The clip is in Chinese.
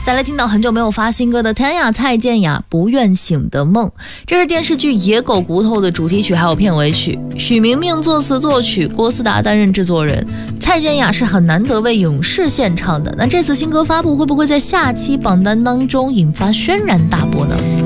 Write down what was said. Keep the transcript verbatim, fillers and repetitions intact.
再来听到很久没有发新歌的天雅蔡健雅不愿醒的梦，这是电视剧《野狗骨头》的主题曲还有片尾曲，许明明作词作曲，郭思达担任制作人。蔡健雅是很难得为影视献唱的，那这次新歌发布会不会在下期榜单当中引发轩然大波呢？